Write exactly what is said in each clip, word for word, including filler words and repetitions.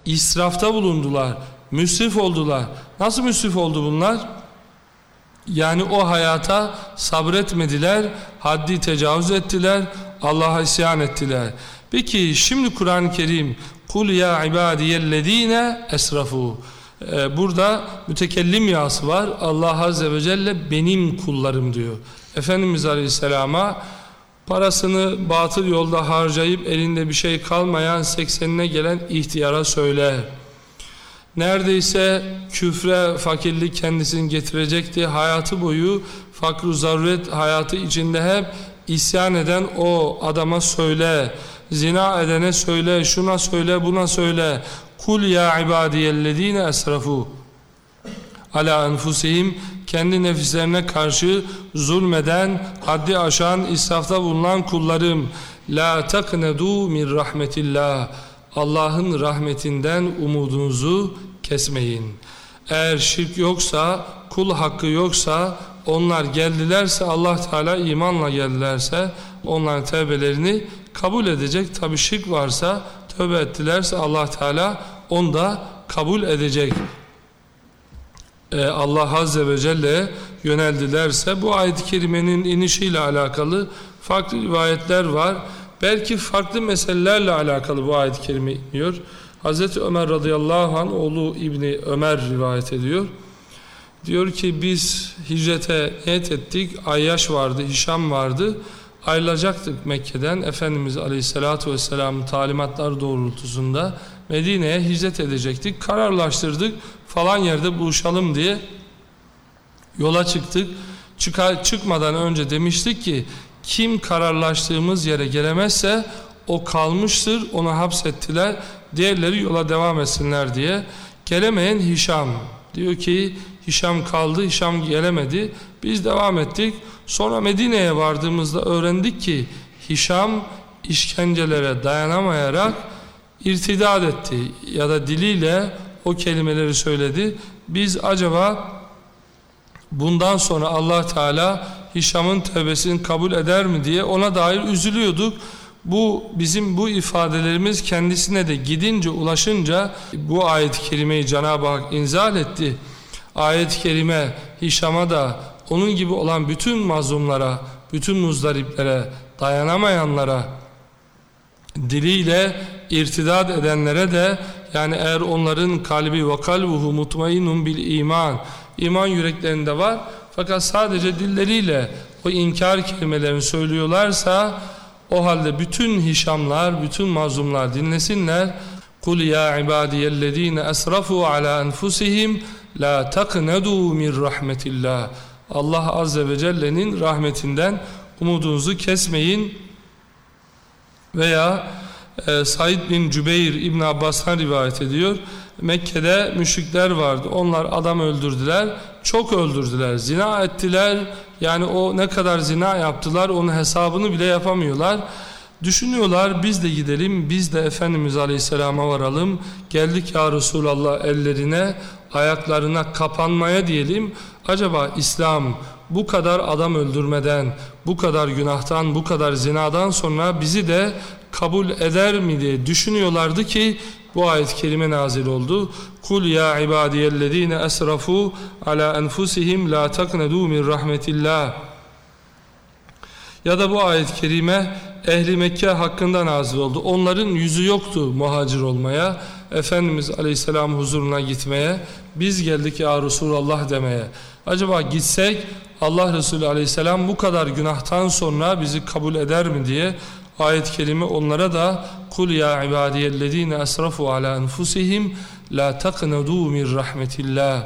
israfta bulundular, müsrif oldular. Nasıl müsrif oldu bunlar? Yani o hayata sabretmediler, haddi tecavüz ettiler, Allah'a isyan ettiler. Peki şimdi Kur'an-ı Kerim kul ya ibadiyellezine esrafu. Ee, burada mütekellim yası var. Allah Azze ve Celle benim kullarım diyor. Efendimiz Aleyhisselam'a parasını batıl yolda harcayıp elinde bir şey kalmayan seksenine gelen ihtiyara söyle. Neredeyse küfre, fakirlik kendisini getirecekti. Hayatı boyu fakr-ı zaruret hayatı içinde hep isyan eden o adama söyle. Zina edene söyle, şuna söyle, buna söyle. Kul ya ibadiyellezine esrafu ala enfusihim, kendi nefislerine karşı zulmeden, haddi aşan, israfta bulunan kullarım. La taknedu min rahmetillah. Allah'ın rahmetinden umudunuzu kesmeyin. Eğer şirk yoksa, kul hakkı yoksa, onlar geldilerse, Allah Teala imanla geldilerse onların tevbelerini kabul edecek. Tabi şirk varsa, tövbe ettilerse Allah Teala onu da kabul edecek. Ee, Allah Azze ve Celle'ye yöneldilerse, bu ayet-i kerimenin inişiyle alakalı farklı rivayetler var. Belki farklı meselelerle alakalı bu ayet-i kerime iniyor. Hazreti Ömer radıyallahu anh oğlu İbni Ömer rivayet ediyor. Diyor ki biz hicrete niyet ettik. Ayyaş vardı, Hişam vardı. Ayrılacaktık Mekke'den. Efendimiz Aleyhisselatü Vesselam'ın talimatları doğrultusunda Medine'ye hicret edecektik. Kararlaştırdık. Falan yerde buluşalım diye yola çıktık. Çıkar, çıkmadan önce demiştik ki kim kararlaştığımız yere gelemezse o kalmıştır, onu hapsettiler, diğerleri yola devam etsinler diye. Gelemeyen Hişam diyor ki Hişam kaldı, Hişam gelemedi, biz devam ettik. Sonra Medine'ye vardığımızda öğrendik ki Hişam işkencelere dayanamayarak irtidat etti ya da diliyle o kelimeleri söyledi. Biz acaba bundan sonra Allah Teala Hişam'ın tövbesini kabul eder mi diye ona dair üzülüyorduk. Bu bizim bu ifadelerimiz kendisine de gidince, ulaşınca bu ayet-i kerimeyi Cenab-ı Hak inzal etti. Ayet-i kerime Hişam'a da onun gibi olan bütün mazlumlara, bütün muzdariplere, dayanamayanlara, diliyle irtidat edenlere de, yani eğer onların kalbi ve kalbuhu mutmainnun bil iman, iman yüreklerinde var fakat sadece dilleriyle o inkar kelimelerini söylüyorlarsa, o halde bütün Hişamlar, bütün mazlumlar dinlesinler. Kul ya ibadiyellezine esrafu ala enfusihim la taqnadu min rahmetillah. Allah Azze ve Celle'nin rahmetinden umudunuzu kesmeyin. Veya e, Said bin Cübeyr İbn Abbas'tan rivayet ediyor. Mekke'de müşrikler vardı. Onlar adam öldürdüler. Çok öldürdüler. Zina ettiler. Yani o ne kadar zina yaptılar onun hesabını bile yapamıyorlar. Düşünüyorlar biz de gidelim, biz de Efendimiz Aleyhisselam'a varalım. Geldik ya Resulallah ellerine, ayaklarına kapanmaya diyelim. Acaba İslam bu kadar adam öldürmeden, bu kadar günahtan, bu kadar zinadan sonra bizi de kabul eder mi diye düşünüyorlardı ki bu ayet-i kerime nazil oldu. Kul ya ibadiyellezine esrafu ala enfusihim la taknedu min rahmetillah. Ya da bu ayet-i kerime Ehli Mekke hakkında nazil oldu. Onların yüzü yoktu muhacir olmaya, Efendimiz Aleyhisselam huzuruna gitmeye, biz geldik ya Resulallah demeye. Acaba gitsek Allah Resulü Aleyhisselam bu kadar günahtan sonra bizi kabul eder mi diye ayet-i kerime onlara da kul ya ibadiyellezine esrafu ala enfusihim la taqnadu min rahmetillah.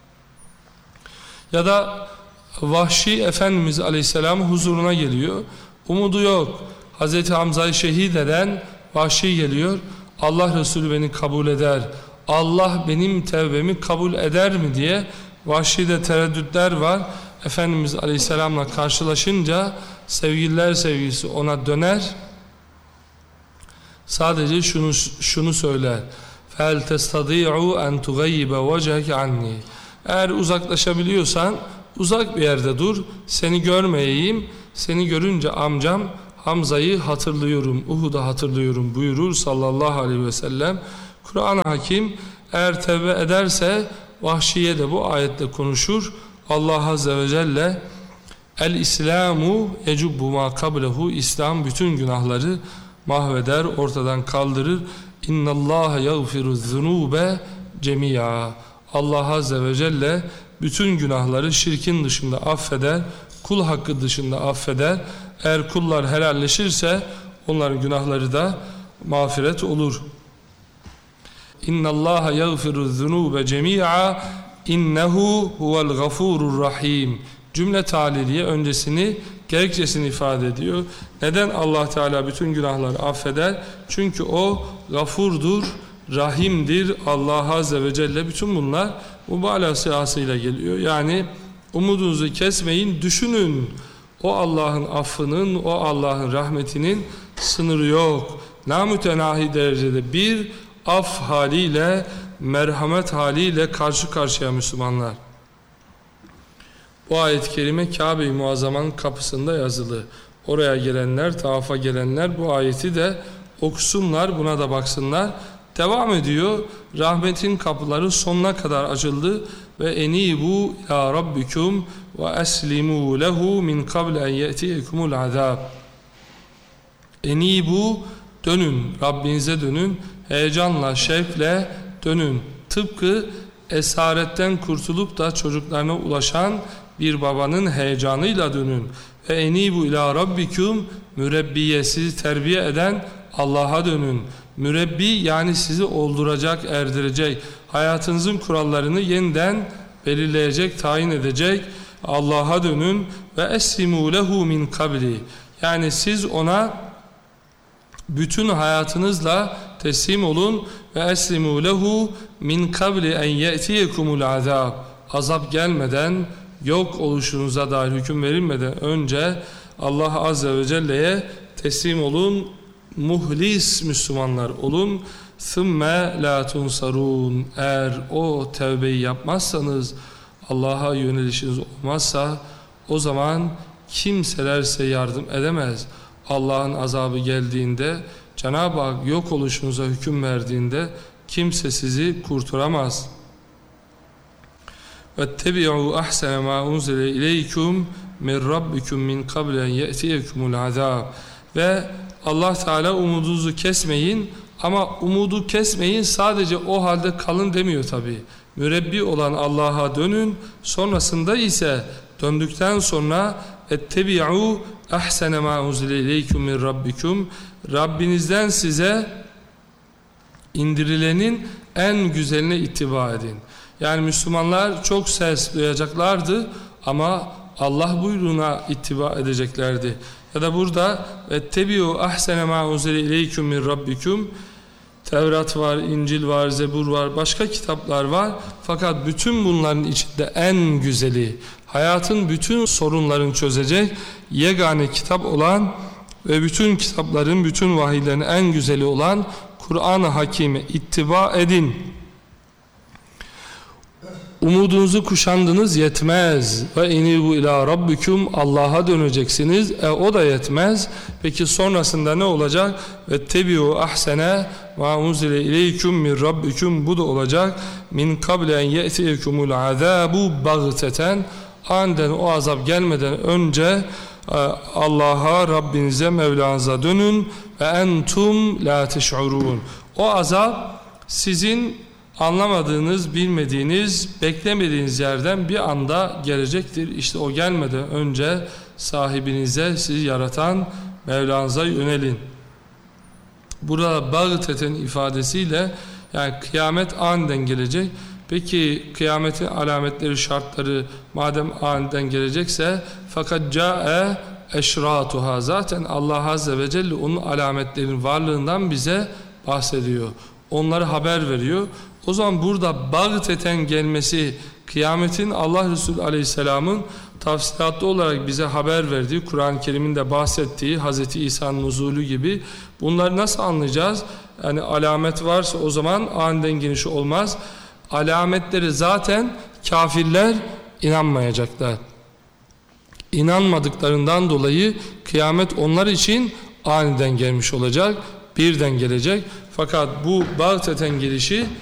Ya da Vahşi Efendimiz Aleyhisselam huzuruna geliyor. Umudu yok. Hazreti Hamza'yı şehit eden Vahşi geliyor. Allah Resulü beni kabul eder. Allah benim tevbemi kabul eder mi diye Vahşi'de tereddütler var. Efendimiz Aleyhisselam'la karşılaşınca sevgililer sevgilisi ona döner. Sadece şunu şunu söyler. Fel testadi'u en tugayyibe vecheke anni. Eğer uzaklaşabiliyorsan uzak bir yerde dur. Seni görmeyeyim. Seni görünce amcam Hamza'yı hatırlıyorum, Uhud'u hatırlıyorum buyurur sallallahu aleyhi ve sellem. Kur'an-ı Hakim eğer tevbe ederse Vahşiye de bu ayetle konuşur. Allah Azze ve Celle El-İslamu yecubbu ma kablehu, İslam bütün günahları mahveder, ortadan kaldırır. İnnallâhe yagfiru zunûbe cemî'a. Allah Azze ve Celle bütün günahları şirkin dışında affeder, kul hakkı dışında affeder. Eğer kullar helalleşirse onların günahları da mağfiret olur. İnnallâhe yagfiru zunûbe cemî'a innehu huvel gafurur rahim. Cümle taliliye öncesini, gerekçesini ifade ediyor. Neden Allah Teala bütün günahları affeder? Çünkü o gafurdur, rahimdir. Allah Azze ve Celle bütün bunlar mübalağa siyasıyla geliyor. Yani umudunuzu kesmeyin, düşünün. O Allah'ın affının, o Allah'ın rahmetinin sınırı yok. Namütenahi derecede bir af haliyle, merhamet haliyle karşı karşıya Müslümanlar. Bu ayet-i kerime Kabe-i Muazzama'nın kapısında yazılı. Oraya gelenler, tavafa gelenler bu ayeti de okusunlar, buna da baksınlar. Devam ediyor. Rahmetin kapıları sonuna kadar açıldı. Ve enibu ila rabbikum ve eslimu lehu min qabl en ye'tiyekumul azab. Enibu, dönün, Rabbinize dönün, heyecanla, şevkle dönün. Tıpkı esaretten kurtulup da çocuklarına ulaşan bir babanın heyecanıyla dönün. Ve enibu ila rabbikum, mürebbiye, sizi terbiye eden Allah'a dönün. Mürebbi yani sizi olduracak, erdirecek, hayatınızın kurallarını yeniden belirleyecek, tayin edecek Allah'a dönün. Ve eslimu lehu min kabli, yani siz ona bütün hayatınızla teslim olun. Ve eslimu lehu min kabli en ye'tiyekumul azab, azap gelmeden, yok oluşunuza dair hüküm verilmeden önce Allah Azze ve Celle'ye teslim olun, muhlis Müslümanlar olun. ثُمَّ لَا تُنْصَرُونَ, eğer o tevbeyi yapmazsanız, Allah'a yönelişiniz olmazsa, o zaman kimseler size yardım edemez. Allah'ın azabı geldiğinde, Cenab-ı Hak yok oluşunuza hüküm verdiğinde kimse sizi kurtaramaz. وَاتَّبِعُوا أَحْسَنَ مَا أُنْزِلَ إِلَيْكُمْ مِنْ رَبِّكُمْ مِنْ قَبْلِ أَنْ يَأْتِيَكُمُ الْعَذَابِ. Ve Allah Teala umudunuzu kesmeyin, ama umudu kesmeyin sadece o halde kalın demiyor tabi. Mürebbi olan Allah'a dönün, sonrasında ise döndükten sonra ettebi'u ahsene ma unzile ileykum min rabbikum, Rabbinizden size indirilenin en güzeline ittiba edin. Yani Müslümanlar çok ses duyacaklardı ama Allah buyruğuna ittiba edeceklerdi. Ya da burada ettebi'u ahsene ma unzile ileykum min rabbikum, Tevrat var, İncil var, Zebur var, başka kitaplar var. Fakat bütün bunların içinde en güzeli, hayatın bütün sorunlarını çözecek yegane kitap olan ve bütün kitapların, bütün vahiylerin en güzeli olan Kur'an-ı Hakim'e ittiba edin. Umudunuzu kuşandınız, yetmez. Ve inibu ila rabbikum, Allah'a döneceksiniz. E o da yetmez. Peki sonrasında ne olacak? Ve tebiu ahsene ma unzile ileykum min rabbikum, bu da olacak. Min kable en ye'tiyekumul azabu bagteten, aniden o azap gelmeden önce Allah'a, Rabbinize, Mevlanıza dönün. Ve entum la teş'urun, o azap sizin anlamadığınız, bilmediğiniz, beklemediğiniz yerden bir anda gelecektir. İşte o gelmeden önce sahibinize, sizi yaratan Mevlanıza yönelin. Burada bagteten ifadesiyle, yani kıyamet aniden gelecek. Peki kıyametin alametleri, şartları madem aniden gelecekse, fakat ca'e eşratuha, zaten Allah Azze ve Celle onun alametlerinin varlığından bize bahsediyor. Onları haber veriyor. O zaman burada bagteten gelmesi, kıyametin Allah Resulü Aleyhisselam'ın tafsilatlı olarak bize haber verdiği, Kur'an-ı Kerim'in de bahsettiği Hz. İsa'nın nuzulü gibi, bunları nasıl anlayacağız? Yani alamet varsa o zaman aniden gelişi olmaz. Alametleri zaten kafirler inanmayacaklar. İnanmadıklarından dolayı kıyamet onlar için aniden gelmiş olacak, birden gelecek. Fakat bu bağteten gelişi